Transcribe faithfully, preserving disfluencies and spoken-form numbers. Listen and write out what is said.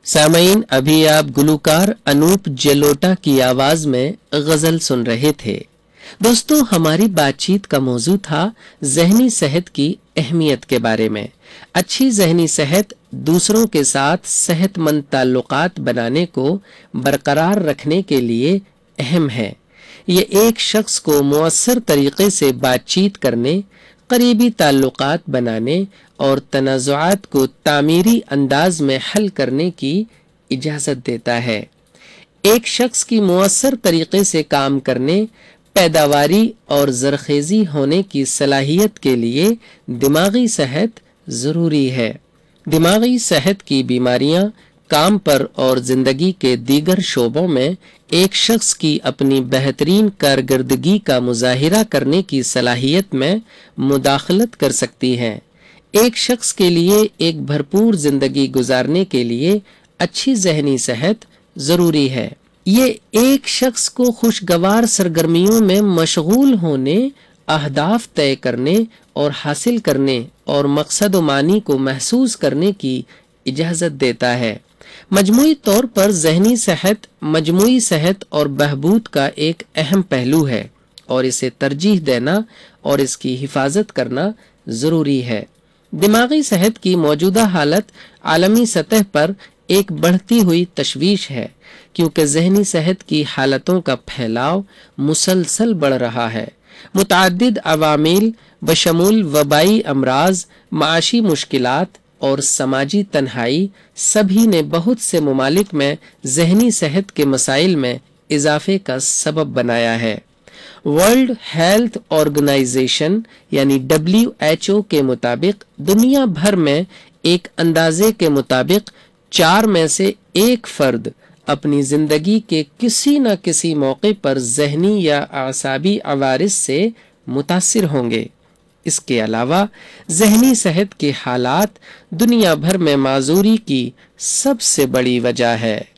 سامعین، ابھی آپ گلوکار انوپ جلوٹا کی آواز میں غزل سن رہے تھے۔ دوستو، ہماری بات چیت کا موضوع تھا ذہنی صحت کی اہمیت کے بارے میں۔ اچھی ذہنی صحت دوسروں کے ساتھ صحت مند تعلقات بنانے کو برقرار رکھنے کے لیے اہم ہے۔ یہ ایک شخص کو مؤثر طریقے سے بات چیت کرنے، قریبی تعلقات بنانے اور تنازعات کو تعمیری انداز میں حل کرنے کی اجازت دیتا ہے۔ ایک شخص کی مؤثر طریقے سے کام کرنے، پیداواری اور زرخیزی ہونے کی صلاحیت کے لیے دماغی صحت ضروری ہے۔ دماغی صحت کی بیماریاں کام پر اور زندگی کے دیگر شعبوں میں ایک شخص کی اپنی بہترین کارکردگی کا مظاہرہ کرنے کی صلاحیت میں مداخلت کر سکتی ہیں۔ ایک شخص کے لیے ایک بھرپور زندگی گزارنے کے لیے اچھی ذہنی صحت ضروری ہے۔ یہ ایک شخص کو خوشگوار سرگرمیوں میں مشغول ہونے، اہداف طے کرنے اور حاصل کرنے اور مقصد و معنی کو محسوس کرنے کی اجازت دیتا ہے۔ مجموعی طور پر ذہنی صحت مجموعی صحت اور بہبود کا ایک اہم پہلو ہے اور اسے ترجیح دینا اور اس کی حفاظت کرنا ضروری ہے۔ دماغی صحت کی موجودہ حالت عالمی سطح پر ایک بڑھتی ہوئی تشویش ہے، کیونکہ ذہنی صحت کی حالتوں کا پھیلاؤ مسلسل بڑھ رہا ہے۔ متعدد عوامل بشمول وبائی امراض، معاشی مشکلات اور سماجی تنہائی سبھی نے بہت سے ممالک میں ذہنی صحت کے مسائل میں اضافے کا سبب بنایا ہے۔ ورلڈ ہیلتھ آرگنائزیشن یعنی ڈبلیو ایچ او کے مطابق دنیا بھر میں ایک اندازے کے مطابق چار میں سے ایک فرد اپنی زندگی کے کسی نہ کسی موقع پر ذہنی یا اعصابی عوارض سے متاثر ہوں گے۔ اس کے علاوہ ذہنی صحت کے حالات دنیا بھر میں معذوری کی سب سے بڑی وجہ ہے۔